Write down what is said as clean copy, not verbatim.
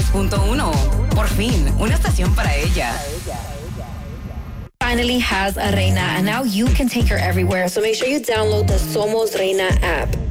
93.1. Por fin, una estación para ella. Finally has a Reina, and now you can take her everywhere. So make sure you download the Somos Reina app.